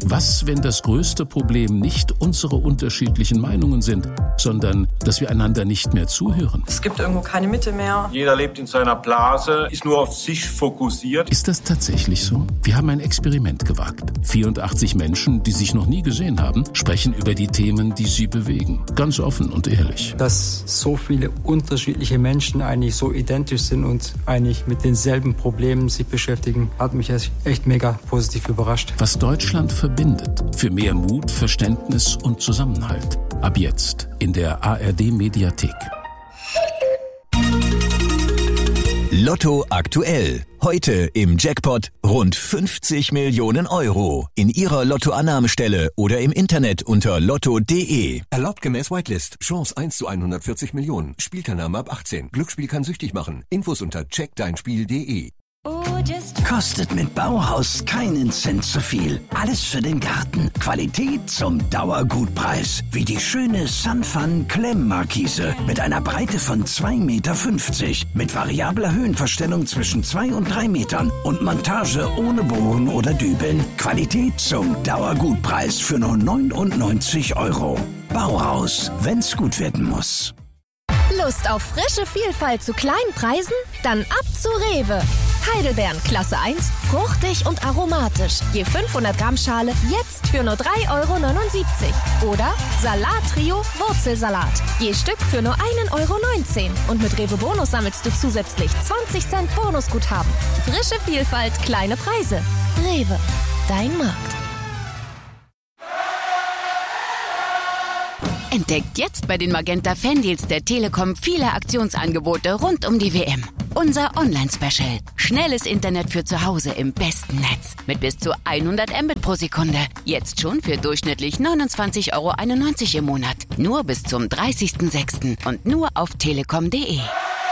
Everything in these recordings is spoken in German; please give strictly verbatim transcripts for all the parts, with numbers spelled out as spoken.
Was, wenn das größte Problem nicht unsere unterschiedlichen Meinungen sind, sondern dass wir einander nicht mehr zuhören? Es gibt irgendwo keine Mitte mehr. Jeder lebt in seiner Blase, ist nur auf sich fokussiert. Ist das tatsächlich so? Wir haben ein Experiment gewagt. vierundachtzig Menschen, die sich noch nie gesehen haben, sprechen über die Themen, die sie bewegen. Ganz offen und ehrlich. Dass so viele unterschiedliche Menschen eigentlich so identisch sind und eigentlich mit denselben Problemen sich beschäftigen, hat mich echt mega positiv überrascht. Was Deutschland verbindet. Für mehr Mut, Verständnis und Zusammenhalt. Ab jetzt in der A R D-Mediathek. Lotto aktuell. Heute im Jackpot rund fünfzig Millionen Euro. In Ihrer Lottoannahmestelle oder im Internet unter lotto punkt de. Erlaubt gemäß Whitelist. Chance eins zu hundertvierzig Millionen. Spielteilnahme ab achtzehn. Glücksspiel kann süchtig machen. Infos unter check dein spiel punkt de. Kostet mit Bauhaus keinen Cent zu viel. Alles für den Garten. Qualität zum Dauergutpreis. Wie die schöne Sunfun Klemmmarkise mit einer Breite von zwei Komma fünfzig Meter. Mit variabler Höhenverstellung zwischen zwei und drei Metern. Und Montage ohne Bohren oder Dübeln. Qualität zum Dauergutpreis für nur neunundneunzig Euro. Bauhaus, wenn's gut werden muss. Lust auf frische Vielfalt zu kleinen Preisen? Dann ab zu Rewe. Heidelbeeren Klasse eins, fruchtig und aromatisch. Je fünfhundert Gramm Schale jetzt für nur drei Euro neunundsiebzig. Oder Salat-Trio Wurzelsalat. Je Stück für nur ein Euro neunzehn. Und mit Rewe Bonus sammelst du zusätzlich zwanzig Cent Bonusguthaben. Frische Vielfalt, kleine Preise. Rewe, dein Markt. Entdeckt jetzt bei den Magenta Fandeals der Telekom viele Aktionsangebote rund um die W M. Unser Online-Special. Schnelles Internet für zu Hause im besten Netz. Mit bis zu hundert Mbit pro Sekunde. Jetzt schon für durchschnittlich neunundzwanzig Euro einundneunzig im Monat. Nur bis zum dreißigsten sechsten und nur auf telekom punkt de.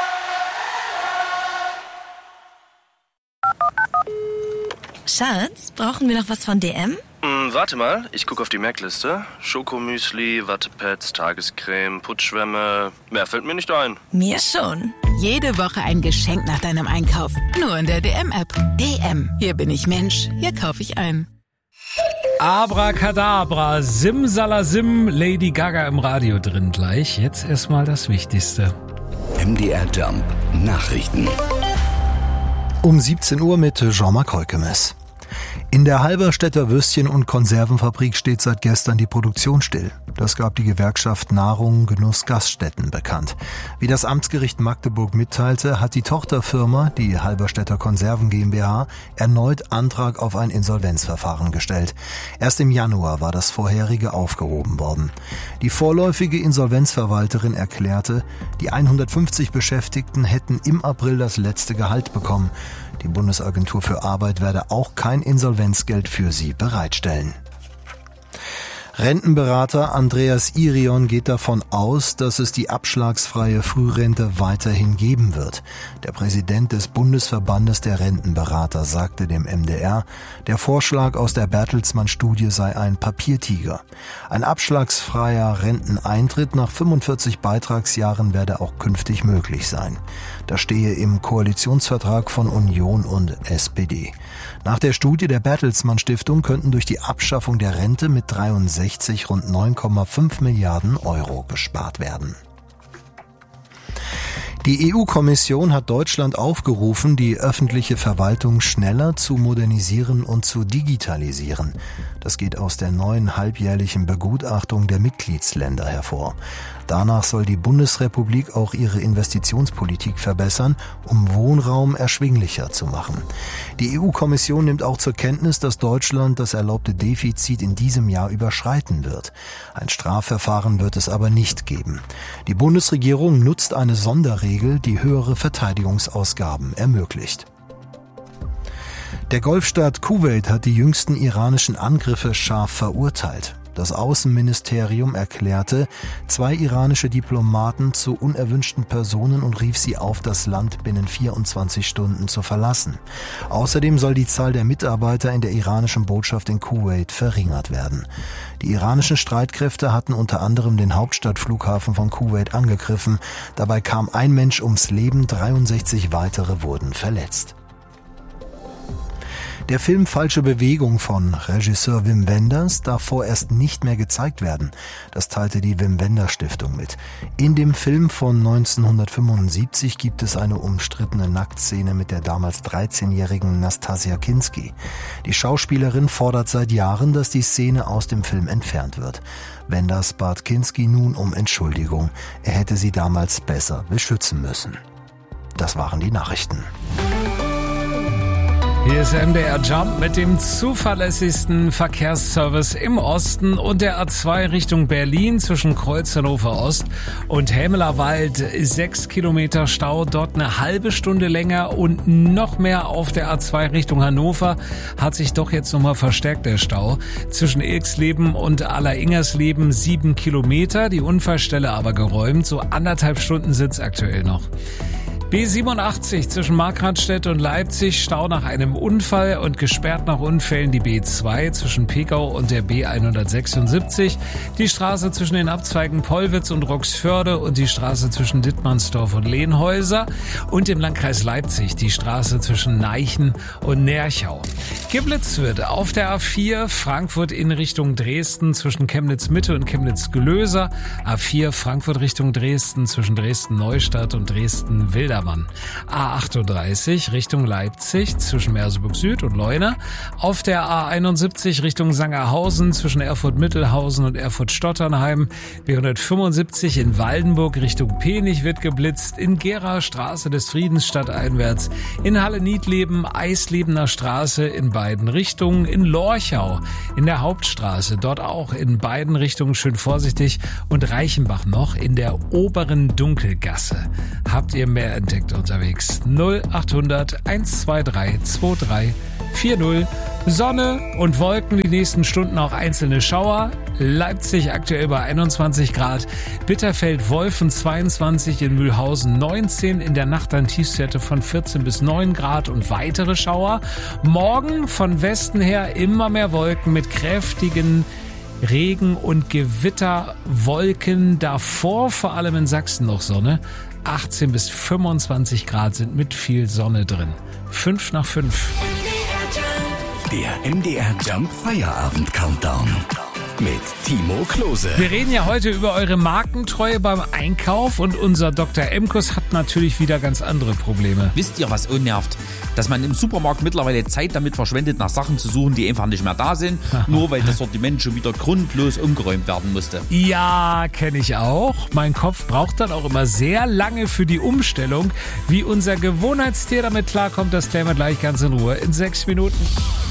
Schatz, brauchen wir noch was von D M? Mm, warte mal, ich gucke auf die Merkliste. Schokomüsli, Wattepads, Tagescreme, Putzschwämme. Mehr fällt mir nicht ein. Mir schon. Jede Woche ein Geschenk nach deinem Einkauf. Nur in der D M-App. D M. Hier bin ich Mensch. Hier kaufe ich ein. Abracadabra, Simsalasim, Lady Gaga im Radio drin gleich. Jetzt erstmal das Wichtigste. M D R Jump Nachrichten. Um siebzehn Uhr mit Jean-Marc Heukemes. In der Halberstädter Würstchen- und Konservenfabrik steht seit gestern die Produktion still. Das gab die Gewerkschaft Nahrung, Genuss, Gaststätten bekannt. Wie das Amtsgericht Magdeburg mitteilte, hat die Tochterfirma, die Halberstädter Konserven GmbH, erneut Antrag auf ein Insolvenzverfahren gestellt. Erst im Januar war das vorherige aufgehoben worden. Die vorläufige Insolvenzverwalterin erklärte, die hundertfünfzig Beschäftigten hätten im April das letzte Gehalt bekommen. Die Bundesagentur für Arbeit werde auch kein Insolvenzgeld für sie bereitstellen. Rentenberater Andreas Irion geht davon aus, dass es die abschlagsfreie Frührente weiterhin geben wird. Der Präsident des Bundesverbandes der Rentenberater sagte dem M D R, der Vorschlag aus der Bertelsmann-Studie sei ein Papiertiger. Ein abschlagsfreier Renteneintritt nach fünfundvierzig Beitragsjahren werde auch künftig möglich sein. Das stehe im Koalitionsvertrag von Union und S P D. Nach der Studie der Bertelsmann Stiftung könnten durch die Abschaffung der Rente mit dreiundsechzig rund neun Komma fünf Milliarden Euro gespart werden. Die E U-Kommission hat Deutschland aufgerufen, die öffentliche Verwaltung schneller zu modernisieren und zu digitalisieren. Das geht aus der neuen halbjährlichen Begutachtung der Mitgliedsländer hervor. Danach soll die Bundesrepublik auch ihre Investitionspolitik verbessern, um Wohnraum erschwinglicher zu machen. Die E U-Kommission nimmt auch zur Kenntnis, dass Deutschland das erlaubte Defizit in diesem Jahr überschreiten wird. Ein Strafverfahren wird es aber nicht geben. Die Bundesregierung nutzt eine Sonderregel, die höhere Verteidigungsausgaben ermöglicht. Der Golfstaat Kuwait hat die jüngsten iranischen Angriffe scharf verurteilt. Das Außenministerium erklärte zwei iranische Diplomaten zu unerwünschten Personen und rief sie auf, das Land binnen vierundzwanzig Stunden zu verlassen. Außerdem soll die Zahl der Mitarbeiter in der iranischen Botschaft in Kuwait verringert werden. Die iranischen Streitkräfte hatten unter anderem den Hauptstadtflughafen von Kuwait angegriffen. Dabei kam ein Mensch ums Leben, dreiundsechzig weitere wurden verletzt. Der Film Falsche Bewegung von Regisseur Wim Wenders darf vorerst nicht mehr gezeigt werden. Das teilte die Wim Wenders Stiftung mit. In dem Film von neunzehnhundertfünfundsiebzig gibt es eine umstrittene Nacktszene mit der damals dreizehnjährigen Nastassja Kinski. Die Schauspielerin fordert seit Jahren, dass die Szene aus dem Film entfernt wird. Wenders bat Kinski nun um Entschuldigung. Er hätte sie damals besser beschützen müssen. Das waren die Nachrichten. Hier ist M D R Jump mit dem zuverlässigsten Verkehrsservice im Osten und der A zwei Richtung Berlin zwischen Kreuz Hannover Ost und Hämelerwald. Sechs Kilometer Stau, dort eine halbe Stunde länger und noch mehr auf der A zwei Richtung Hannover hat sich doch jetzt nochmal verstärkt der Stau. Zwischen Ilksleben und Aller-Ingersleben sieben Kilometer, die Unfallstelle aber geräumt. So anderthalb Stunden sind's aktuell noch. B siebenundachtzig zwischen Markranstädt und Leipzig, Stau nach einem Unfall und gesperrt nach Unfällen die B zwei zwischen Pegau und der B hundertsechsundsiebzig, die Straße zwischen den Abzweigen Pollwitz und Roxförde und die Straße zwischen Dittmannsdorf und Lehnhäuser und im Landkreis Leipzig die Straße zwischen Neichen und Nerchau. Giblitz wird auf der A vier Frankfurt in Richtung Dresden zwischen Chemnitz Mitte und Chemnitz Gelöser, A vier Frankfurt Richtung Dresden zwischen Dresden Neustadt und Dresden Wilder A achtunddreißig Richtung Leipzig zwischen Merseburg Süd und Leuna. Auf der A einundsiebzig Richtung Sangerhausen zwischen Erfurt-Mittelhausen und Erfurt-Stotternheim. B hundertfünfundsiebzig in Waldenburg Richtung Penich wird geblitzt. In Gera Straße des Friedens stadteinwärts. In Halle-Niedleben Eislebener Straße in beiden Richtungen. In Lorchau in der Hauptstraße. Dort auch in beiden Richtungen schön vorsichtig. Und Reichenbach noch in der oberen Dunkelgasse. Habt ihr mehr entdeckt unterwegs? null achthundert hundertzweiundzwanzig drei vier null. Sonne und Wolken, die nächsten Stunden auch einzelne Schauer. Leipzig aktuell bei einundzwanzig Grad. Bitterfeld-Wolfen zweiundzwanzig, in Mühlhausen neunzehn. In der Nacht dann Tiefstwerte von vierzehn bis neun Grad und weitere Schauer. Morgen von Westen her immer mehr Wolken mit kräftigen Regen- und Gewitterwolken. Davor vor allem in Sachsen noch Sonne. achtzehn bis fünfundzwanzig Grad sind mit viel Sonne drin. fünf nach fünf. Der M D R Jump Feierabend Countdown mit Timo Klose. Wir reden ja heute über eure Markentreue beim Einkauf und unser Doktor Emkus hat natürlich wieder ganz andere Probleme. Wisst ihr, was unnervt? Dass man im Supermarkt mittlerweile Zeit damit verschwendet, nach Sachen zu suchen, die einfach nicht mehr da sind, nur weil das Sortiment schon wieder grundlos umgeräumt werden musste. Ja, kenne ich auch. Mein Kopf braucht dann auch immer sehr lange für die Umstellung. Wie unser Gewohnheitstier damit klarkommt, das klären wir gleich ganz in Ruhe in sechs Minuten.